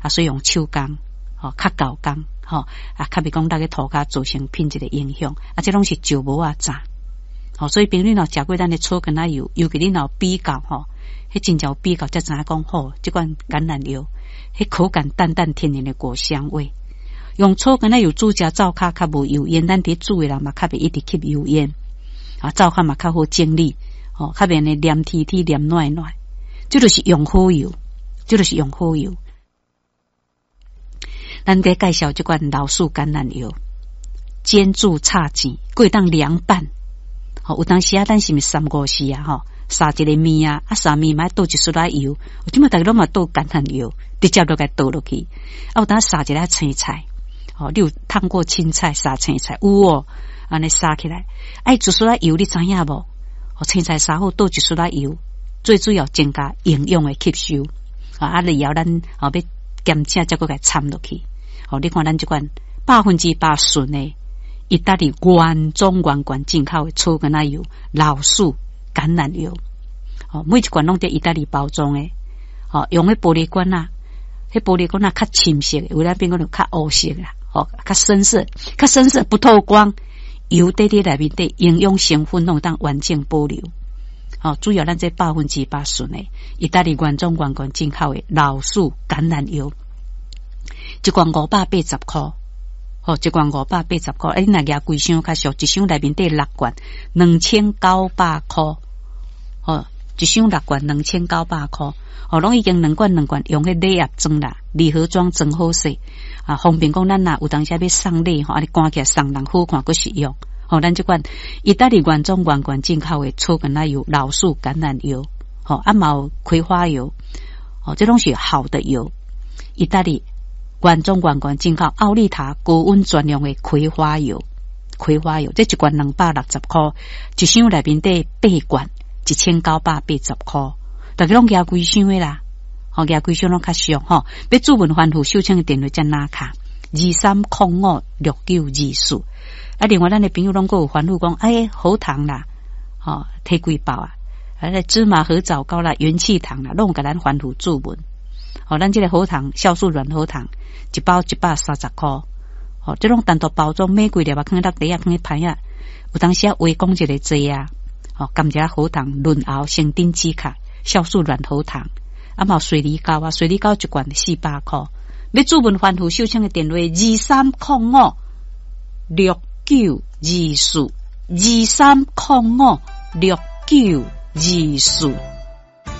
所以用手工较高工较别讲个涂骹造成品质的影响这拢是石磨炸所以朋友你若食过咱的草根油，尤其你若比较迄真正有比较才知影讲这款橄榄油迄口感淡淡天然的果香味。用草根油煮食灶骹较无油烟，咱伫煮的人嘛较袂一直吸油烟灶骹嘛较好整理较免呢黏贴贴黏软软，这就是用好油，这就是用好油。咱给介绍这款老树橄榄油，煎煮炒煎，过当凉拌有当时咱是毋是3-5时撒一个面撒面嘛倒一丝仔油，有即马大家拢嘛倒橄榄油，直接就该倒落去有当撒一个青菜你有烫过青菜撒青菜有安尼撒起来一丝仔油你知影无青菜撒好倒一丝仔油，最主要增加营养的吸收以后咱要咸吃才搁该掺落去你看咱这款100%纯的意大利原装原罐进口的草根油老树橄榄油每一罐拢在意大利包装的用的玻璃罐迄玻璃罐较深色的，有那边可能较乌色啦较深色不透光，油在内面的营养成分拢当完整保留主要咱这100%纯的意大利原装原罐进口的老树橄榄油一罐580块一罐580块你若拿规箱较俗，一箱内面得6罐2900块一箱6罐2900块拢已经2罐用迄礼盒装啦，礼盒装装好势方便讲咱有当时要送礼你赶起来送人好看佫实用咱这款意大利原装原罐进口的草根油老树橄榄油嘛有葵花油这拢是好的油，意大利原装原罐进口奥利塔高温专用的葵花油这一罐260块，一箱内面得8罐1980块，大家拢加规箱的啦加规箱拢较俗要主文欢富秀清的电话才拿卡23056924另外咱的朋友拢有欢富讲喉糖啦摕几包芝麻合枣糕啦元气糖啦拢甲咱欢富主文咱这个喉糖酵素软喉糖一包130块这种单独包装玫瑰粒放在地下放在盘有当时微讲一个剂甘蔗喉糖润喉生丁止卡酵素软喉糖嘛有水梨膏水梨膏一罐400块，要主文欢富秀清的电话23056924 23056924